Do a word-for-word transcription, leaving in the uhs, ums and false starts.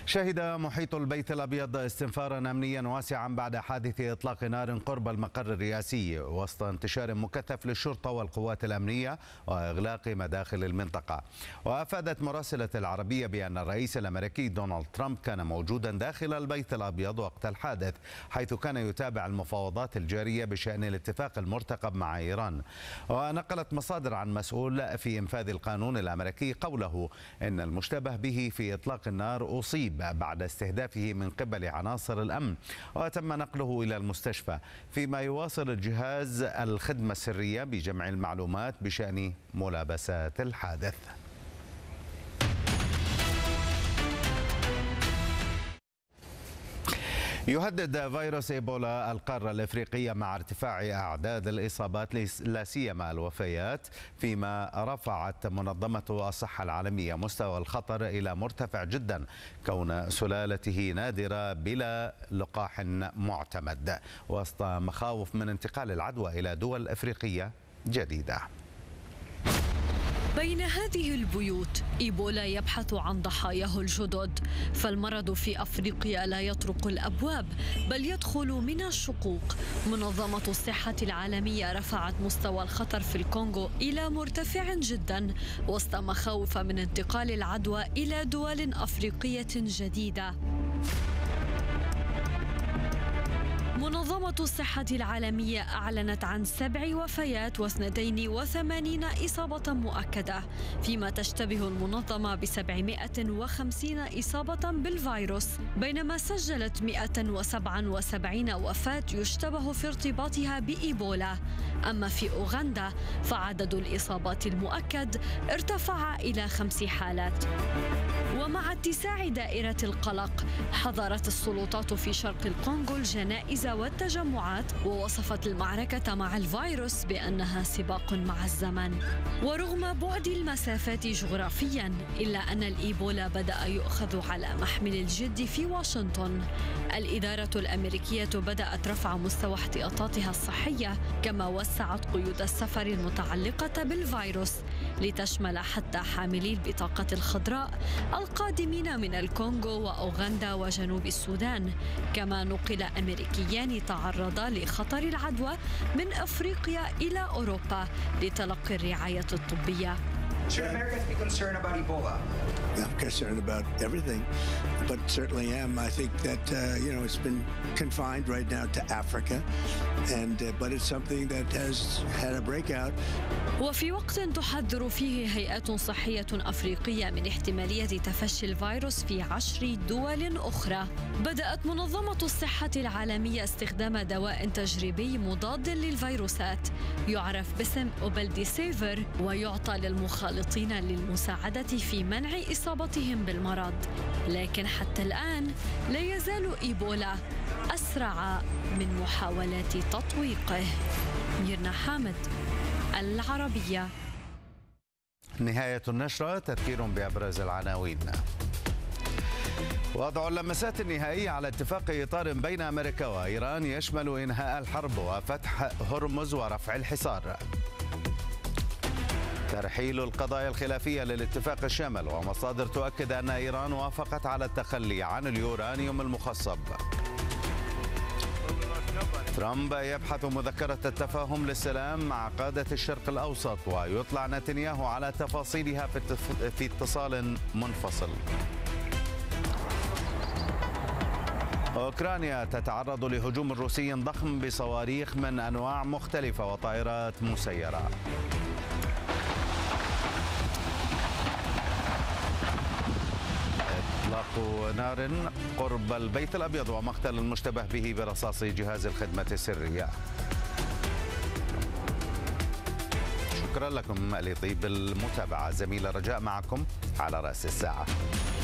شهد محيط البيت الأبيض استنفارا أمنيا واسعا بعد حادث إطلاق نار قرب المقر الرئاسي وسط انتشار مكثف للشرطة والقوات الأمنية وإغلاق مداخل المنطقة. وأفادت مراسلة العربية بأن الرئيس الأمريكي دونالد ترامب كان موجودا داخل البيت الأبيض وقت الحادث، حيث كان يتابع المفاوضات الجارية بشأن الاتفاق المرتقب مع إيران. ونقلت مصادر عن مسؤول في إنفاذ القانون الأمريكي قوله إن المشتبه به في إطلاق النار أصيب بعد استهدافه من قبل عناصر الأمن وتم نقله إلى المستشفى، فيما يواصل الجهاز الخدمة السرية بجمع المعلومات بشأن ملابسات الحادث. يهدد فيروس إيبولا القارة الإفريقية مع ارتفاع أعداد الإصابات لا سيما الوفيات، فيما رفعت منظمة الصحة العالمية مستوى الخطر إلى مرتفع جدا كون سلالته نادرة بلا لقاح معتمد، وسط مخاوف من انتقال العدوى إلى دول إفريقية جديدة. بين هذه البيوت إيبولا يبحث عن ضحاياه الجدد، فالمرض في أفريقيا لا يطرق الأبواب بل يدخل من الشقوق. منظمة الصحة العالمية رفعت مستوى الخطر في الكونغو إلى مرتفع جدا وسط مخاوف من انتقال العدوى إلى دول أفريقية جديدة. منظمة الصحة العالمية أعلنت عن سبع وفيات واثنتين وثمانين إصابة مؤكدة، فيما تشتبه المنظمة بسبعمائة وخمسين إصابة بالفيروس، بينما سجلت مائة وسبعة وسبعين وفاة يشتبه في ارتباطها بإيبولا. أما في أوغندا فعدد الإصابات المؤكد ارتفع إلى خمس حالات. ومع اتساع دائرة القلق حظرت السلطات في شرق الكونغو الجنائز والتجمعات، ووصفت المعركة مع الفيروس بأنها سباق مع الزمن. ورغم بعد المسافات جغرافيا إلا أن الإيبولا بدأ يؤخذ على محمل الجد في واشنطن. الإدارة الأمريكية بدأت رفع مستوى احتياطاتها الصحية، كما وسعت قيود السفر المتعلقة بالفيروس لتشمل حتى حاملي البطاقة الخضراء القادمين من الكونغو وأوغندا وجنوب السودان. كما نقل أمريكيان تعرضا لخطر العدوى من أفريقيا إلى أوروبا لتلقي الرعاية الطبية. Should Americans be concerned about Ebola? I'm concerned about everything, but certainly am. I think that uh, you know it's been confined right now to Africa, and uh, but it's something that has had a breakout. وفي وقت تحذر فيه هيئات صحية أفريقية من احتمالية تفشي الفيروس في عشر دول أخرى، بدأت منظمة الصحة العالمية استخدام دواء تجريبي مضاد للفيروسات يعرف باسم أوبلديسيفر، ويعطى للمخالطين للمساعدة في منع إصابتهم بالمرض. لكن حتى الآن لا يزال إيبولا أسرع من محاولات تطويقه. ميرنا حامد، العربية. نهاية النشرة، تذكير بأبرز العناوين. وضع اللمسات النهائية على اتفاق إطار بين أمريكا وإيران يشمل إنهاء الحرب وفتح هرمز ورفع الحصار. ترحيل القضايا الخلافية للاتفاق الشامل، ومصادر تؤكد أن إيران وافقت على التخلي عن اليورانيوم المخصب. ترامب يبحث مذكرة التفاهم للسلام مع قادة الشرق الأوسط، ويطلع نتنياهو على تفاصيلها في اتصال منفصل. أوكرانيا تتعرض لهجوم روسي ضخم بصواريخ من أنواع مختلفة وطائرات مسيرة. إطلاق نار قرب البيت الأبيض ومقتل المشتبه به برصاص جهاز الخدمة السرية. شكرا لكم لطيب المتابعة. زميلة رجاء معكم على رأس الساعة.